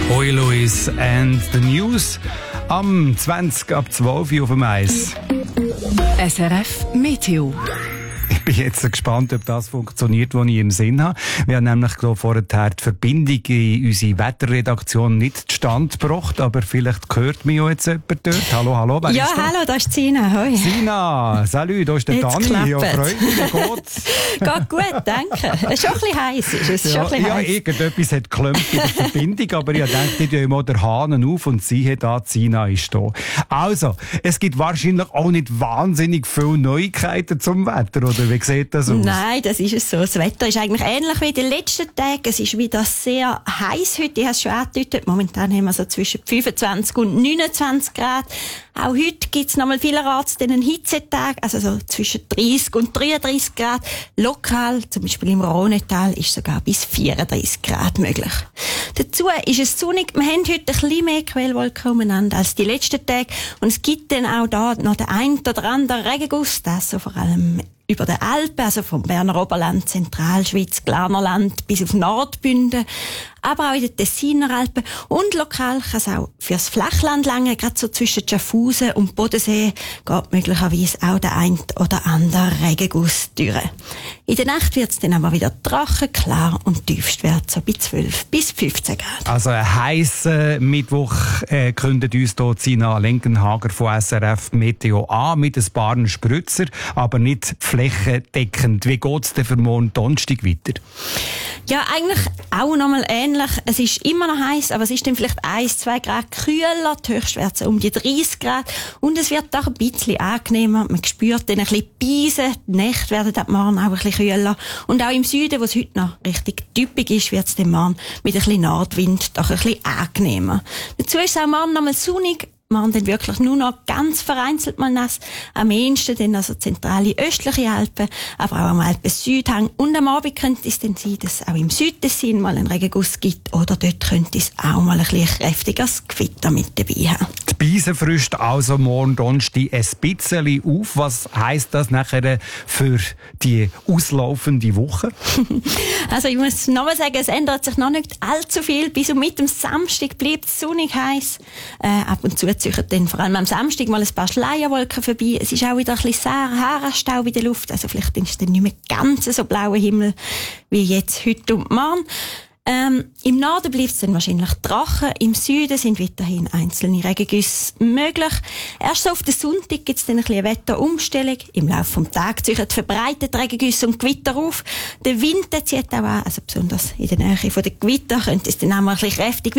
Hoi Louis and the News am 20 ab 12 Uhr auf dem Eis. SRF Meteo. Ich bin jetzt gespannt, ob das funktioniert, was ich im Sinn habe. Wir haben nämlich vorher die Verbindung in unsere Wetterredaktion nicht zustande gebracht, aber vielleicht hört mich ja jetzt jemand dort. Hallo, wer ja, ist da? hallo, da ist Sina. Hoi. Sina, salut, da ist der Jetzt Dani. Ja, klappt. freut mich, wie geht's? Geht gut, danke. Es ist schon ein bisschen heiß. Irgendetwas hat geklappt bei der Verbindung, aber ich dachte, ich tue mal den Hahn auf und siehe da, Sina ist da. Also, es gibt wahrscheinlich auch nicht wahnsinnig viele Neuigkeiten zum Wetter, oder wie sieht das aus? Nein, das ist es so. Das Wetter ist eigentlich ähnlich wie in den letzten Tagen. Es ist wieder sehr heiß heute. Ich habe es schon angedeutet. Momentan haben wir so zwischen 25 und 29 Grad. Auch heute gibt es nochmal vielerorts einen Hitzetag, also so zwischen 30 und 33 Grad. Lokal, zum Beispiel im Rhonetal, ist sogar bis 34 Grad möglich. Dazu ist es sonnig. Wir haben heute ein bisschen mehr Quellwolken umeinander als die letzten Tage. Und es gibt dann auch da noch den ein oder anderen Regenguss, das so vor allem über den Alpen, also vom Berner Oberland, Zentralschweiz, Glarnerland bis auf Nordbünden, aber auch in den Tessiner Alpen. Und lokal kann es auch fürs Flachland lange, gerade so zwischen Schaffhausen und Bodensee, geht möglicherweise auch der ein oder andere Regenguss durch. In der Nacht wird es dann aber wieder trocken, klar und Tiefstwert so bei 12 bis 15 Grad. Also ein heisser Mittwoch kündet uns hier Sina Lenkenhager von SRF Meteo an mit ein paar Spritzer, aber nicht flächendeckend. Wie geht es denn für morgen Donnerstag weiter? Ja, eigentlich auch nochmal ähnlich. Es ist immer noch heiß, aber es ist dann vielleicht 1-2 Grad kühler, die Höchstwerte um die 30 Grad. Und es wird auch ein bisschen angenehmer. Man spürt dann ein bisschen Beisen. Die Nächte werden ab morgen auch ein bisschen kühler. Und auch im Süden, wo es heute noch richtig typisch ist, wird es dann morgen mit ein bisschen Nordwind doch ein bisschen angenehmer. Dazu ist es auch morgen nochmal sonnig. Morgen dann wirklich nur noch ganz vereinzelt mal nass. Am ehesten dann also zentrale östliche Alpen, aber auch am Alpen-Südhang. Und am Abend könnte es dann sein, dass es auch im Südtessin mal einen Regenguss gibt. Oder dort könnte es auch mal ein bisschen kräftiges Gewitter mit dabei haben. Die Beise frischt also morgen Donnerstag ein bisschen auf. Was heisst das nachher für die auslaufende Woche? Also ich muss nochmal sagen, es ändert sich noch nicht allzu viel. Bis und mit dem Samstag bleibt es sonnig heiß. Ab und zu ziehen dann vor allem am Samstag mal ein paar Schleierwolken vorbei. Es ist auch wieder ein bisschen Sahara-Staub in der Luft. Also vielleicht ist es dann nicht mehr ganz so blauer Himmel wie jetzt heute und morgen. Im Norden bleibt es dann wahrscheinlich trocken. Im Süden sind weiterhin einzelne Regengüsse möglich. Erst so auf den Sonntag gibt es dann ein bisschen Wetterumstellung. Im Laufe des Tages ziehen verbreitet Regengüsse und Gewitter auf. Der Wind zieht auch an, also besonders in der Nähe der Gewitter könnte es dann auch mal ein bisschen kräftig